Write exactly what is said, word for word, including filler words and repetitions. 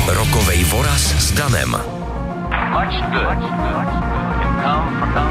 Rokovej voraz s Danem. Much good can come from